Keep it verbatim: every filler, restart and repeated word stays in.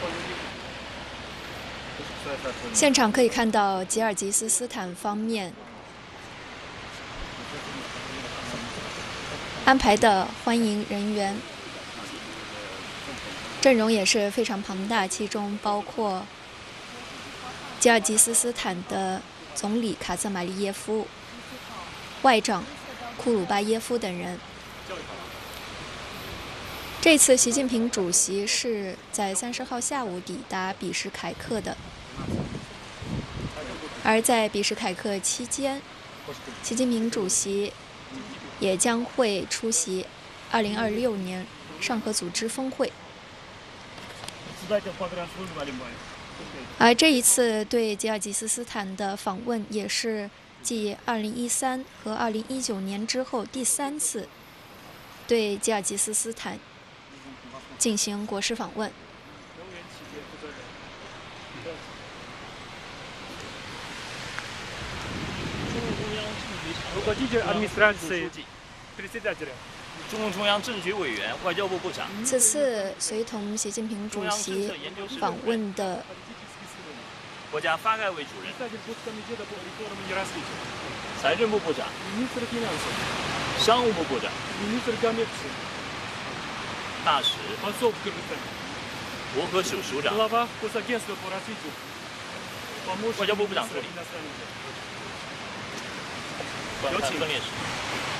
现场可以看到吉尔吉斯斯坦方面安排的欢迎人员，阵容也是非常庞大，其中包括吉尔吉斯斯坦的总理卡兹马利耶夫、外长库鲁巴耶夫等人。这次习近平主席是在三十号下午抵达比什凯克的，而在比什凯克期间，习近平主席也将会出席二零二六年上合组织峰会。而这一次对吉尔吉斯斯坦的访问，也是继二零一三和二零一九年之后第三次对吉尔吉斯斯坦进行国事访问。 中共中央政局委员、外交部部长。 此次随同习近平主席访问的国家发改委主任、财政部部长、商务部部长、大使、国科署署长、外交部部长助理。有请分列使。